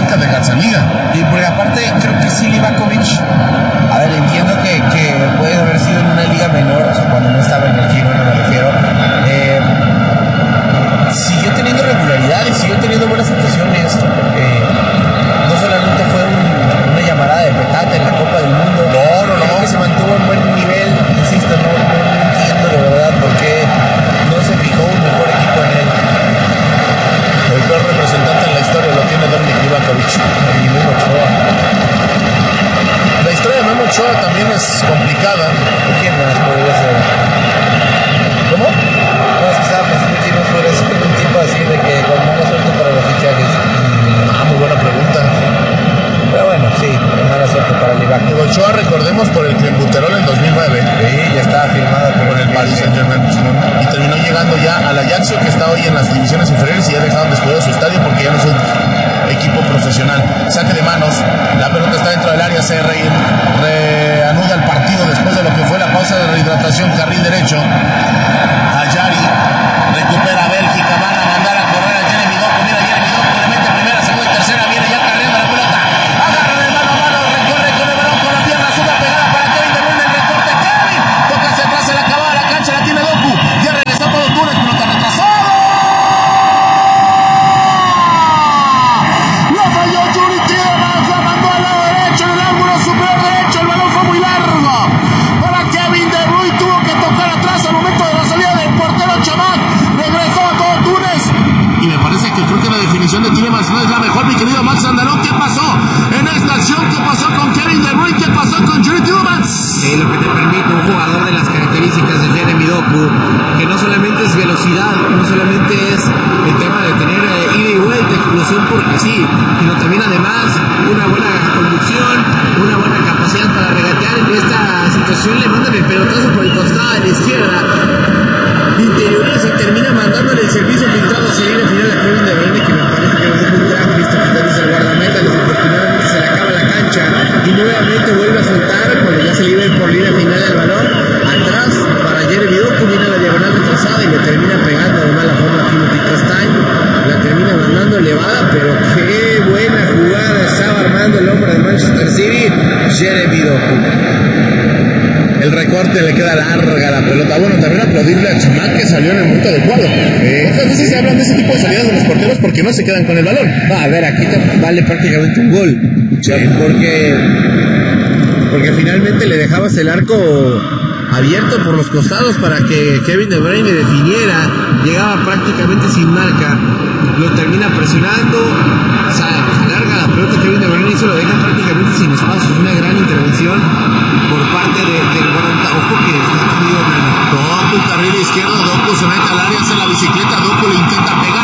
cerca de Gazzaniga. Y porque aparte creo que sí Livakovic, a ver, entiendo que puede haber sido en una liga menor, o sea, cuando no estaba en el Girona me refiero, siguió teniendo regularidad y siguió teniendo buenas actuaciones. No solamente fue una llamada de petate en la Copa del Mundo, creo que se mantuvo en buen nivel, insisto, no entiendo de verdad por qué no se fijó un mejor equipo en él. El peor representante en la historia lo tiene Dominic Livakovic y Memo Ochoa. La historia de Memo Ochoa también es complicada. ¿Quién más podría ser? ¿Cómo? No, es que estaba pensando quién más podría ser un tipo así de que con mala suerte para los fichajes. Muy buena pregunta. Pero bueno, sí, mala suerte para Livakovic. Ochoa, recordemos, por el Clenbuterol en 2009. Sí, ya estaba firmada Con el Paris Saint-Germain. Y terminó llegando ya al Ajaxio, que está hoy en las divisiones inferiores, y ya dejaron descuidado su estadio porque ya no es un equipo profesional. Saque de manos, la pelota está dentro del área, se reanuda el partido después de lo que fue la pausa de rehidratación, carril derecho. Ayari recupera a Bélgica, van a mandar a correr a Jeremy Doku. Mira, Jeremy Doku le mete primera, segunda y tercera, viene ya cargando la pelota, agarra de mano a mano, recorre con el balón con la pierna, sube pegada para Kevin De Bruyne, el recorte, Kevin, toca hacia atrás, se le acaba la cancha, la tiene Doku, ya regresó todo Túnez, pelota retrasada. La falló Yuri Tielemans, la mandó al lado derecho, en el ángulo superior derecho, el balón fue muy largo para Kevin De Bruyne, tuvo que tocar atrás al momento de la salida del portero Chamac, regresó a todo Túnez. Y me parece que creo que la definición de Tielemans no es la mejor, mi querido Max Andalón. ¿Qué pasó en esta acción? ¿Qué pasó con Kevin De Bruyne? ¿Qué pasó con Yuri Tielemans? Lo que te permite un jugador de las características de Jeremy Doku, que no solamente es velocidad, no solamente es el tema de tener ida y vuelta, explosión porque sí, sino también además una buena conducción, una buena capacidad para regatear. En esta situación le mandan el pelotazo por el costado de la izquierda, interioriza y termina mandándole el servicio filtrado a salir al final a Kevin De Bruyne, que me parece que va a ser un gran gesto quitándose el guardameta, desafortunadamente se le acaba la cancha y nuevamente vuelve a soltar cuando ya se le iba por línea final del balón, atrás para Jeremy Doku, viene a la diagonal retrasada y le termina pegando de mala forma a Timothy Castagne, la termina mandando elevada, pero qué buena jugada estaba armando el hombre de Manchester City, Jeremy Doku. El recorte le queda larga la pelota. Bueno, también aplaudirle a Chamac, que salió en el momento adecuado. Pocas veces se hablan de ese tipo de salidas de los porteros porque no se quedan con el balón. No, a ver, aquí vale prácticamente un gol. Sí. Porque finalmente le dejabas el arco abierto por los costados para que Kevin De Bruyne definiera, llegaba prácticamente sin marca, lo termina presionando, se alarga la pelota Kevin De Bruyne y se lo deja prácticamente sin espacio. Una gran intervención por parte del guardameta. Ojo que está tenido Doku, carril izquierdo, Doku se mete al área, hace la bicicleta, Doku le intenta pegar.